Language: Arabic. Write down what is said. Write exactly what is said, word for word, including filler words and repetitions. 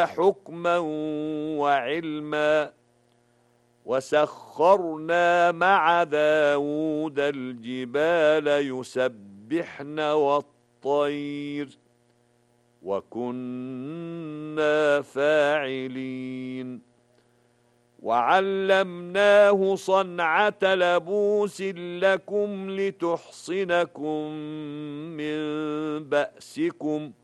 حكما وعلما وسخرنا مع داود الجبال يسبحن والطير وكنا فاعلين وعلمناه صنعة لبوس لكم لتحصنكم من بأسكم